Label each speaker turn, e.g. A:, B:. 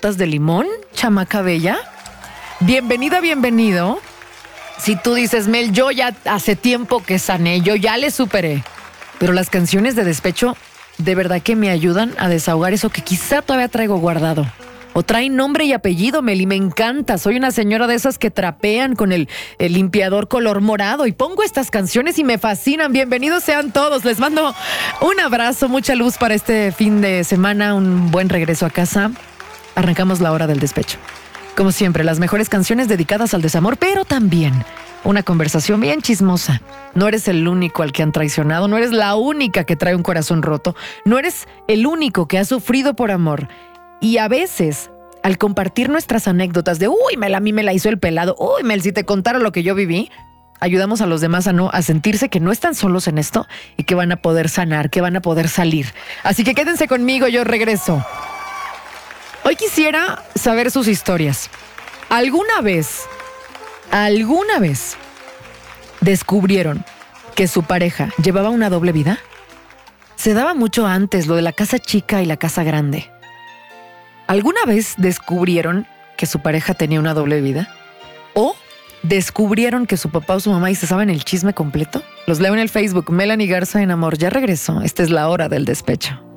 A: gotas de limón, chamaca bella? Bienvenida, bienvenido. Si tú dices, Mel, yo ya hace tiempo que sané, yo ya le superé. Pero las canciones de despecho de verdad que me ayudan a desahogar eso que quizá todavía traigo guardado. O traen nombre y apellido, Mel, y me encanta. Soy una señora de esas que trapean con el limpiador color morado y pongo estas canciones y me fascinan. Bienvenidos sean todos. Les mando un abrazo, mucha luz para este fin de semana, un buen regreso a casa. Arrancamos la hora del despecho. Como siempre, las mejores canciones dedicadas al desamor, pero también una conversación bien chismosa. No eres el único al que han traicionado, no eres la única que trae un corazón roto, no eres el único que ha sufrido por amor. Y a veces, al compartir nuestras anécdotas de uy, Mel, a mí me la hizo el pelado, uy, Mel, si te contara lo que yo viví, ayudamos a los demás a sentirse que no están solos en esto y que van a poder sanar, que van a poder salir. Así que quédense conmigo, yo regreso. Hoy quisiera saber sus historias. ¿Alguna vez descubrieron que su pareja llevaba una doble vida? Se daba mucho antes lo de la casa chica y la casa grande. ¿Alguna vez descubrieron que su pareja tenía una doble vida? ¿O descubrieron que su papá o su mamá y se saben el chisme completo? Los leo en el Facebook, Melanie Garza en Amor. Ya regresó. Esta es la hora del despecho.